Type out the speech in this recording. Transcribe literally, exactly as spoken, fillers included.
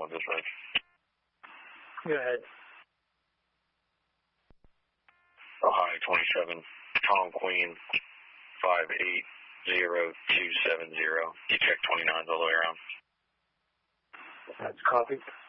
with this range. Go ahead. Ohio twenty-seven, Tom Queen, five eight zero two seven zero. You check twenty-nines all the way around. That's copied.